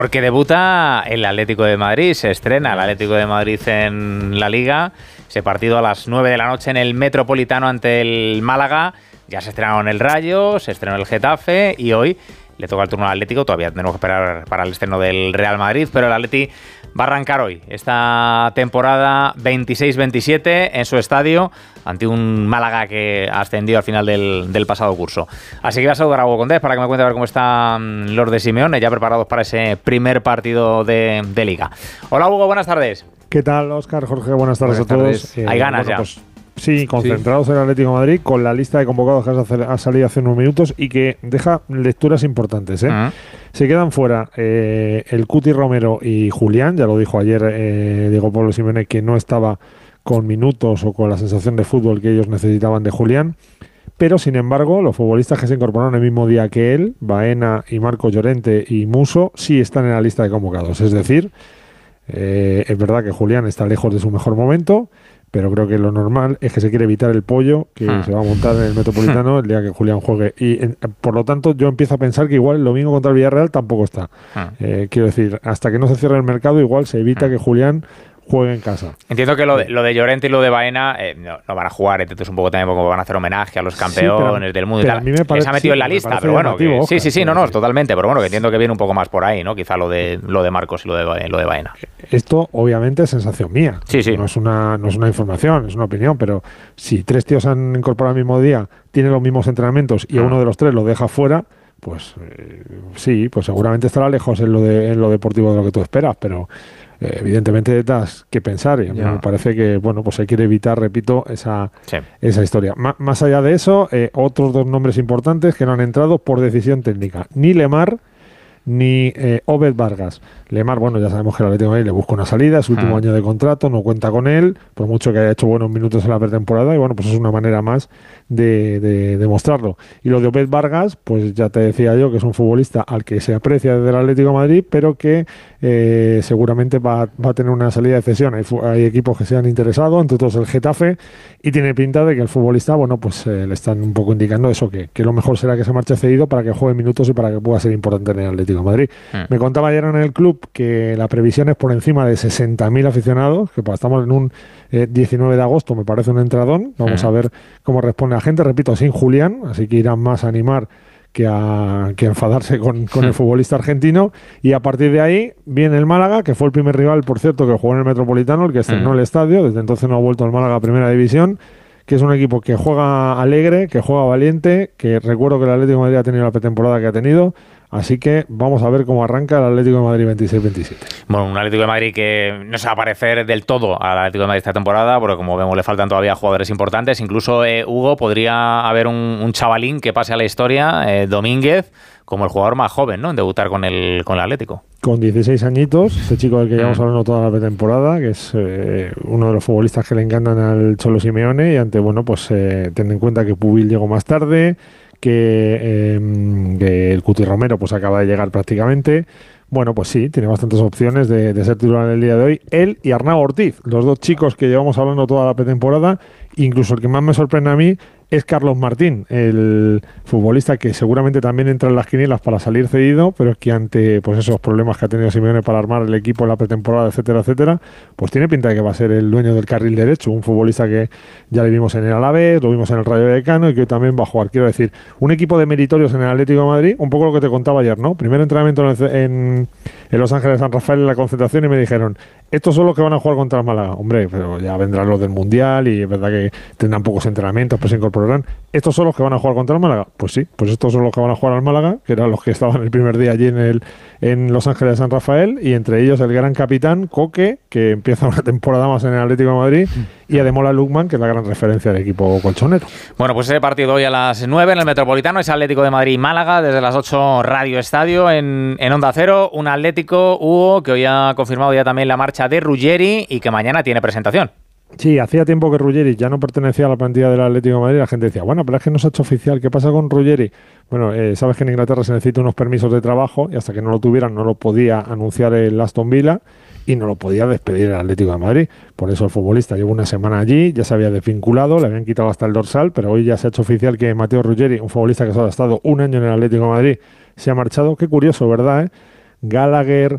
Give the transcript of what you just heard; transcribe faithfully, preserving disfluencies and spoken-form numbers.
Porque debuta el Atlético de Madrid, se estrena el Atlético de Madrid en la Liga, ese partido a las nueve de la noche en el Metropolitano ante el Málaga, ya se estrenaron el Rayo, se estrenó el Getafe y hoy le toca el turno al Atlético, todavía tenemos que esperar para el estreno del Real Madrid, pero el Atleti va a arrancar hoy esta temporada veintiséis veintisiete en su estadio ante un Málaga que ascendió al final del, del pasado curso. Así que voy a saludar a Hugo Condés para que me cuente a ver cómo están los de Simeone, ya preparados para ese primer partido de, de Liga. Hola Hugo, buenas tardes. ¿Qué tal, Óscar? Jorge, buenas tardes buenas a todos. Tardes. Eh, Hay ganas bueno, ya. Pues, sí, concentrados sí. en el Atlético de Madrid con la lista de convocados que ha salido hace unos minutos y que deja lecturas importantes. ¿eh? Uh-huh. Se quedan fuera eh, el Cuti Romero y Julián, ya lo dijo ayer eh, Diego Pablo Simeone, que no estaba con minutos o con la sensación de fútbol que ellos necesitaban de Julián, pero sin embargo los futbolistas que se incorporaron el mismo día que él, Baena y Marco Llorente y Muso, sí están en la lista de convocados, es decir, eh, es verdad que Julián está lejos de su mejor momento, pero creo que lo normal es que se quiere evitar el pollo que ah. se va a montar en el Metropolitano el día que Julián juegue. Y en, por lo tanto yo empiezo a pensar que igual el domingo contra el Villarreal tampoco está. Ah. Eh, quiero decir, hasta que no se cierre el mercado igual se evita ah. que Julián juegue en casa. Entiendo que lo de, lo de Llorente y lo de Baena eh, no, no van a jugar, entonces un poco también porque van a hacer homenaje a los campeones sí, pero, del mundo y tal. A mí me parece, les ha metido sí, en la lista, pero bueno, que, Oja, sí, sí, sí, no, no, sí. totalmente, pero bueno, que entiendo que viene un poco más por ahí, ¿no? Quizá lo de lo de Marcos y lo de lo de Baena. Esto obviamente es sensación mía. Sí, sí. No es una no es una información, es una opinión, pero si tres tíos han incorporado el mismo día, tienen los mismos entrenamientos y ah. uno de los tres lo deja fuera, pues eh, sí, pues seguramente estará lejos en lo de en lo deportivo de lo que tú esperas, pero Eh, evidentemente das que pensar y a mí yeah. me parece que bueno pues hay que evitar, repito, esa, sí. esa historia. M- más allá de eso, eh, otros dos nombres importantes que no han entrado por decisión técnica, ni Lemar ni eh, Obed Vargas. Lemar, bueno, ya sabemos que el Atlético de Madrid le busca una salida, es su último ah. año de contrato, no cuenta con él, por mucho que haya hecho buenos minutos en la pretemporada, y bueno, pues es una manera más de, de demostrarlo. Y lo de Obed Vargas, pues ya te decía yo que es un futbolista al que se aprecia desde el Atlético de Madrid, pero que eh, seguramente va, va a tener una salida de cesión. Hay, hay equipos que se han interesado, entre todos el Getafe, y tiene pinta de que el futbolista, bueno, pues eh, le están un poco indicando eso, que, que lo mejor será que se marche cedido para que juegue minutos y para que pueda ser importante en el Atlético de Madrid. Ah. Me contaba ayer en el club que la previsión es por encima de sesenta mil aficionados, que pues, estamos en un eh, diecinueve de agosto, me parece un entradón. Vamos ah. a ver cómo responde la gente, repito, sin Julián, así que irán más a animar que a, que a enfadarse con, con el futbolista argentino, y a partir de ahí viene el Málaga, que fue el primer rival, por cierto, que jugó en el Metropolitano, el que estrenó ah. el estadio, desde entonces no ha vuelto el Málaga a Primera División, que es un equipo que juega alegre, que juega valiente, que recuerdo que el Atlético de Madrid ha tenido la pretemporada que ha tenido. Así que vamos a ver cómo arranca el Atlético de Madrid veintiséis veintisiete. Bueno, un Atlético de Madrid que no se va a parecer del todo al Atlético de Madrid esta temporada, porque como vemos le faltan todavía jugadores importantes. Incluso, eh, Hugo, podría haber un, un chavalín que pase a la historia, eh, Domínguez, como el jugador más joven, ¿no?, en debutar con el, con el Atlético. Con dieciséis añitos, este chico del que llevamos mm. hablando toda la pretemporada, que es eh, uno de los futbolistas que le encantan al Cholo Simeone, y ante, bueno, pues eh, ten en cuenta que Pubil llegó más tarde, que, eh, que el Cuti Romero pues acaba de llegar prácticamente. Bueno, pues sí, tiene bastantes opciones de, de ser titular en el día de hoy. Él y Arnau Ortiz, los dos chicos que llevamos hablando toda la pretemporada. Incluso el que más me sorprende a mí es Carlos Martín, el futbolista que seguramente también entra en las quinielas para salir cedido, pero es que ante pues esos problemas que ha tenido Simeone para armar el equipo en la pretemporada, etcétera, etcétera, pues tiene pinta de que va a ser el dueño del carril derecho, un futbolista que ya le vimos en el Alavés, lo vimos en el Rayo Vallecano y que también va a jugar. Quiero decir, un equipo de meritorios en el Atlético de Madrid, un poco lo que te contaba ayer, ¿no? Primer entrenamiento en, en, en Los Ángeles de San Rafael en la concentración y me dijeron, estos son los que van a jugar contra el Málaga. Hombre, pero ya vendrán los del Mundial y es verdad que tendrán pocos entrenamientos, pues se incorporarán. ¿Estos son los que van a jugar contra el Málaga? Pues sí, pues estos son los que van a jugar al Málaga, que eran los que estaban el primer día allí en el en Los Ángeles de San Rafael, y entre ellos el gran capitán Coque, que empieza una temporada más en el Atlético de Madrid, y Ademola Lookman, que es la gran referencia del equipo colchonero. Bueno, pues ese partido hoy a las nueve en el Metropolitano es Atlético de Madrid-Málaga, desde las ocho Radio Estadio en, en Onda Cero. Un Atlético, Hugo, que hoy ha confirmado ya también la marcha de Ruggeri y que mañana tiene presentación. Sí, hacía tiempo que Ruggeri ya no pertenecía a la plantilla del Atlético de Madrid. La gente decía, bueno, pero es que no se ha hecho oficial. ¿Qué pasa con Ruggeri? Bueno, eh, sabes que en Inglaterra se necesitan unos permisos de trabajo y hasta que no lo tuvieran no lo podía anunciar el Aston Villa y no lo podía despedir el Atlético de Madrid. Por eso el futbolista llevó una semana allí, ya se había desvinculado, le habían quitado hasta el dorsal, pero hoy ya se ha hecho oficial que Matteo Ruggeri, un futbolista que solo ha estado un año en el Atlético de Madrid, se ha marchado. Qué curioso, ¿verdad? ¿eh? Gallagher,